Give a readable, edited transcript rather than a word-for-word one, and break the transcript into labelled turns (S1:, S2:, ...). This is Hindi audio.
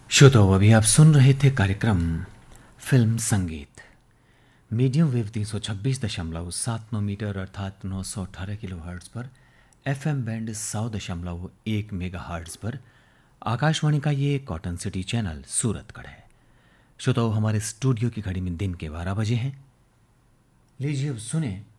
S1: श्रोताओ, अभी आप सुन रहे थे कार्यक्रम फिल्म संगीत। मीडियम वेव 326.79 मीटर अर्थात 918 किलो हर्ट्ज पर, एफएम बैंड 100.1 मेगा हर्ट्ज पर आकाशवाणी का ये कॉटन सिटी चैनल सूरतगढ़ है। श्रोताओ, हमारे स्टूडियो की घड़ी में दिन के 12 बजे हैं। लीजिए अब सुने